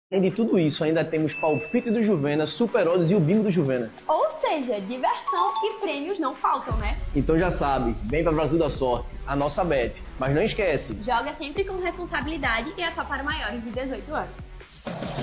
Além de tudo isso, ainda temos palpite do Juvena, Super Odds e o bingo do Juvena. Ou seja, diversão e prêmios não faltam, né? Então já sabe, vem para Brasil da Sorte, a nossa bet. Mas não esquece, Joga sempre com responsabilidade e é só para maiores de 18 anos.